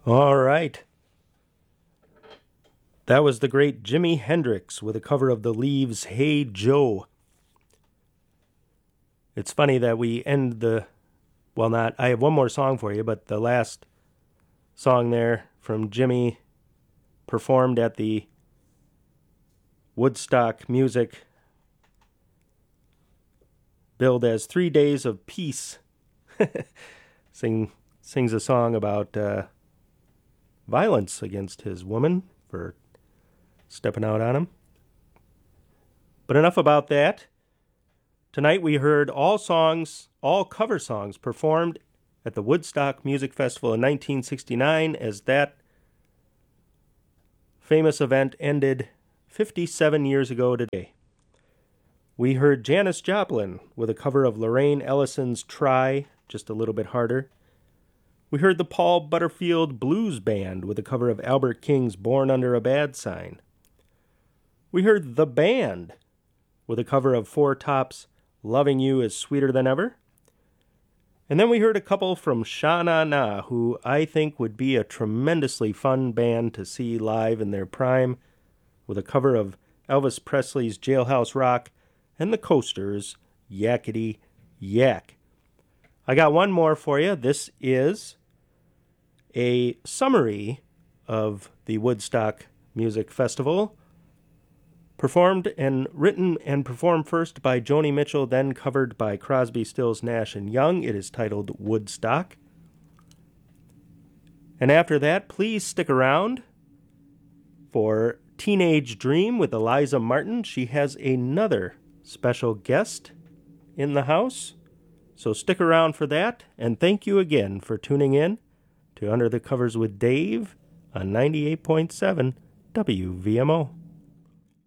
All right. That was the great Jimi Hendrix with a cover of The Leaves' Hey Joe. It's funny that we end I have one more song for you, but the last song there from Jimmy performed at the Woodstock Music billed as 3 Days of Peace. Sings a song about violence against his woman for stepping out on him. But enough about that. Tonight we heard all cover songs performed at the Woodstock Music Festival in 1969 as that famous event ended 57 years ago today. We heard Janis Joplin with a cover of Lorraine Ellison's Try, just a little bit harder. We heard the Paul Butterfield Blues Band with a cover of Albert King's Born Under a Bad Sign. We heard The Band with a cover of Four Tops' Loving You Is Sweeter Than Ever. And then we heard a couple from Sha Na Na, who I think would be a tremendously fun band to see live in their prime, with a cover of Elvis Presley's Jailhouse Rock and the Coasters' Yakety Yak. I got one more for you. This is a summary of the Woodstock Music Festival, written and performed first by Joni Mitchell, then covered by Crosby, Stills, Nash & Young. It is titled Woodstock. And after that, please stick around for Teenage Dream with Eliza Martin. She has another special guest in the house, so stick around for that. And thank you again for tuning in to Under the Covers with Dave on 98.7 WVMO.